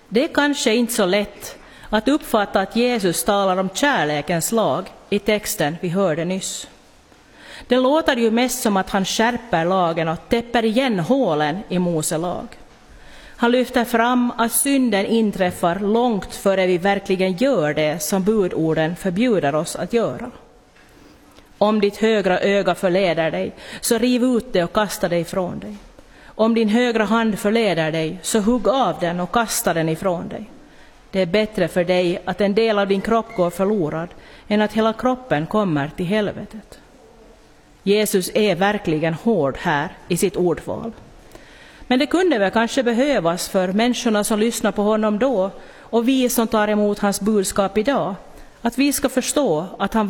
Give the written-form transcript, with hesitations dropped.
Det är kanske inte så lätt att uppfatta att Jesus talar om kärlekens lag i texten vi hörde nyss. Det låter ju mest som att han skärper lagen och täpper igen hålen i Mose lag. Han lyfter fram att synden inträffar långt före vi verkligen gör det som budorden förbjuder oss att göra. Om ditt högra öga förleder dig, så riv ut det och kasta det ifrån dig. Om din högra hand förleder dig, så hugg av den och kasta den ifrån dig. Det är bättre för dig att en del av din kropp går förlorad än att hela kroppen kommer till helvetet. Jesus är verkligen hård här i sitt ordval. Men det kunde väl kanske behövas för människorna som lyssnar på honom då och vi som tar emot hans budskap idag, att vi ska förstå att han